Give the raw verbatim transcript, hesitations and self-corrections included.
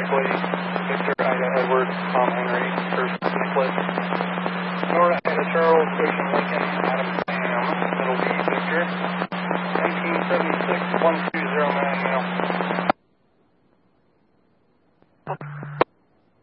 Blakely, Victor, Ida, Edward, Tom Henry, First Nicholas, Nora, Ida, Charles, Ocean, Lincoln, Adam, Sam, Middle B, Victor, nineteen seventy-six, one two zero nine, male.